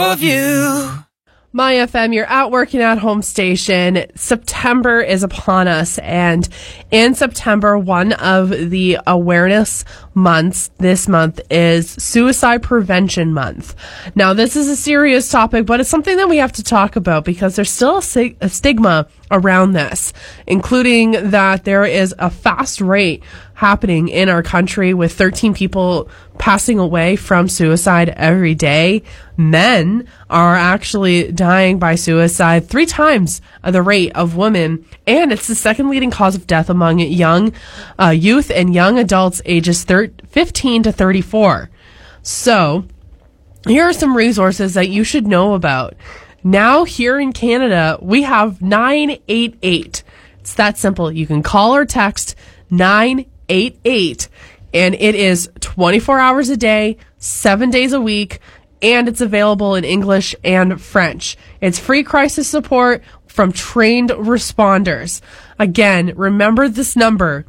of you. My FM, you're at Working at Home station. September is upon us, and in September, one of the awareness months this month is Suicide Prevention Month. Now, this is a serious topic, but it's something that we have to talk about because there's still a stigma around this, including that there is a fast rate happening in our country with 13 people passing away from suicide every day. Men are actually dying by suicide 3 times the rate of women, and it's the second leading cause of death among young youth and young adults ages 15 to 34. So here are some resources that you should know about. Now, here in Canada, we have 988. It's that simple. You can call or text 988, and it is 24 hours a day, 7 days a week, and it's available in English and French. It's free crisis support from trained responders. Again, remember this number,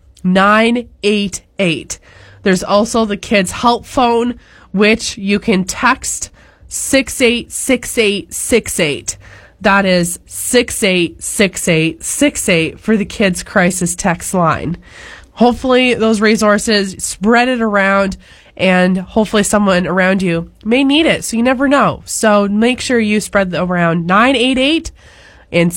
988. There's also the Kids Help Phone, which you can text 686868. That is 686868 for the Kids Crisis Text line. Hopefully those resources, spread it around, and hopefully someone around you may need it, so you never know. So make sure you spread around. 988 and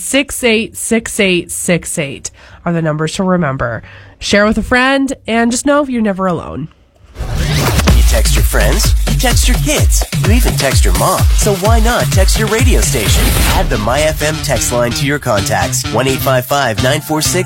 686868 are the numbers to remember. Share with a friend, and just know you're never alone. You text your friends, you text your kids, you even text your mom. So why not text your radio station? Add the MyFM text line to your contacts. 1-855-946